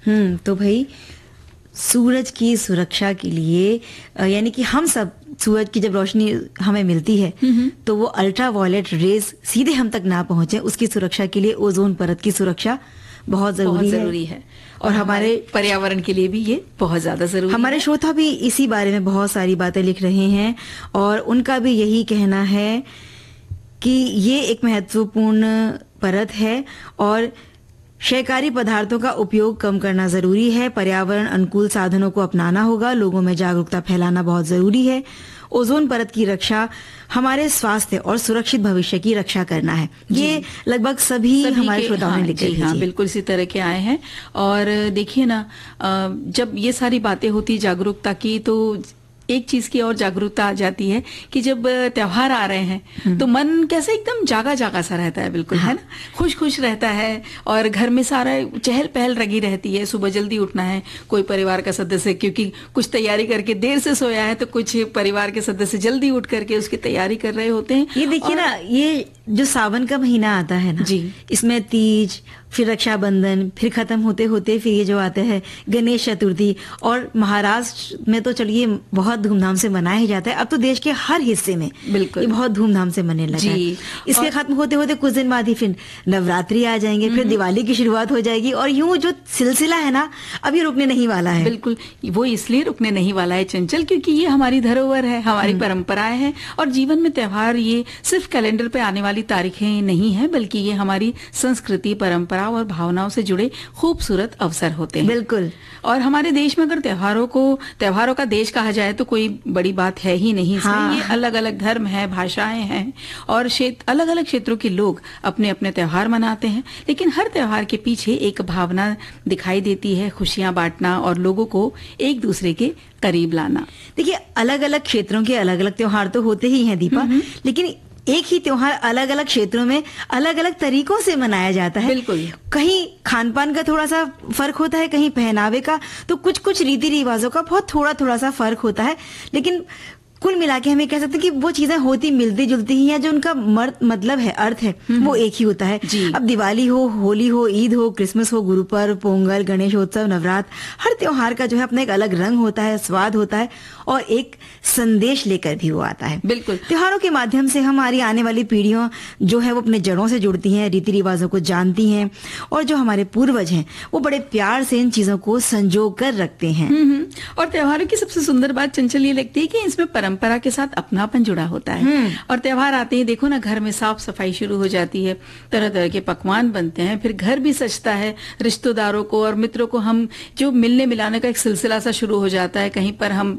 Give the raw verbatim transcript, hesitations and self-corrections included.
हम्म तो भाई सूरज की सुरक्षा के लिए अ, यानी कि हम सब सूरज की जब रोशनी हमें मिलती है तो वो अल्ट्रा वायलेट रेज सीधे हम तक ना पहुंचे, उसकी सुरक्षा के लिए ओजोन परत की सुरक्षा बहुत जरूरी, बहुत है, जरूरी है और हमारे पर्यावरण के लिए भी ये बहुत ज्यादा जरूरी है। हमारे श्रोता भी इसी बारे में बहुत सारी बातें लिख रहे हैं और उनका भी यही कहना है कि ये एक महत्वपूर्ण परत है और क्षयकारी पदार्थों का उपयोग कम करना जरूरी है। पर्यावरण अनुकूल साधनों को अपनाना होगा, लोगों में जागरूकता फैलाना बहुत जरूरी है। ओजोन परत की रक्षा हमारे स्वास्थ्य और सुरक्षित भविष्य की रक्षा करना है। ये लगभग सभी, सभी हमारे श्रोताओं हाँ, ने लिखे हैं। हाँ, बिल्कुल इसी तरह के आए हैं। और देखिए ना, जब ये सारी बातें होती जागरूकता की तो एक चीज की और जागरूकता आ जाती है कि जब त्योहार आ रहे हैं तो मन कैसे एकदम जागा जागा सा रहता है, बिल्कुल हाँ। है ना, खुश खुश रहता है और घर में सारा चहल पहल लगी रहती है। सुबह जल्दी उठना है, कोई परिवार का सदस्य क्योंकि कुछ तैयारी करके देर से सोया है तो कुछ परिवार के सदस्य जल्दी उठ करके उसकी तैयारी कर रहे होते हैं। ये देखिए ना, ये जो सावन का महीना आता है ना जी, इसमें तीज, फिर रक्षाबंधन, फिर खत्म होते होते फिर ये जो आते हैं गणेश चतुर्थी, और महाराष्ट्र में तो चलिए बहुत धूमधाम से मनाया ही जाता है। अब तो देश के हर हिस्से में बिल्कुल ये बहुत धूमधाम से मनाने लगा है। इसके खत्म होते होते कुछ दिन बाद ही फिर नवरात्रि आ जाएंगे, फिर दिवाली की शुरुआत हो जाएगी और यूं जो सिलसिला है ना अभी रुकने नहीं वाला है। बिल्कुल, वो इसलिए रुकने नहीं वाला है चंचल क्योंकि ये हमारी धरोहर है, हमारी परंपराएं हैं और जीवन में त्योहार ये सिर्फ कैलेंडर पे आने वाली तारीखें नहीं है बल्कि ये हमारी संस्कृति, परंपरा और भावनाओं से जुड़े खूबसूरत अवसर होते हैं। बिल्कुल, और हमारे देश में अगर त्योहारों को त्योहारों का देश कहा जाए तो कोई बड़ी बात है ही नहीं। हाँ। ये अलग अलग धर्म है, भाषाएं हैं और अलग अलग क्षेत्रों के लोग अपने अपने त्योहार मनाते हैं, लेकिन हर त्योहार के पीछे एक भावना दिखाई देती है, खुशियां बांटना और लोगों को एक दूसरे के करीब लाना। देखिए, अलग अलग क्षेत्रों के अलग अलग त्योहार तो होते ही हैं दीपा, लेकिन एक ही त्योहार अलग अलग क्षेत्रों में अलग अलग तरीकों से मनाया जाता है। बिल्कुल, कहीं खान पान का थोड़ा सा फर्क होता है, कहीं पहनावे का, तो कुछ कुछ रीति रिवाजों का बहुत थोड़ा थोड़ा सा फर्क होता है, लेकिन कुल मिला के हमें कह सकते हैं कि वो चीजें होती मिलती जुलती ही हैं, जो उनका मतलब है, अर्थ है, वो एक ही होता है। अब दिवाली हो, होली हो, ईद हो, क्रिसमस हो, गुरु पर्व, पोंगल, गणेशोत्सव, नवरात्र, हर त्योहार का जो है अपना एक अलग रंग होता है, स्वाद होता है और एक संदेश लेकर भी वो आता है। बिल्कुल, त्योहारों के माध्यम से हमारी आने वाली पीढ़ियों जो है वो अपने जड़ों से जुड़ती हैं, रीति रिवाजों को जानती हैं और जो हमारे पूर्वज हैं वो बड़े प्यार से इन चीजों को संजो कर रखते हैं। और त्योहारों की सबसे सुंदर बात चंचल ये लगती है कि इसमें परंपरा के साथ अपनापन जुड़ा होता है। और त्योहार आते ही देखो ना, घर में साफ सफाई शुरू हो जाती है, तरह तरह के पकवान बनते हैं, फिर घर भी सजता है, रिश्तेदारों को और मित्रों को हम जो मिलने मिलाने का एक सिलसिला सा शुरू हो जाता है। कहीं पर हम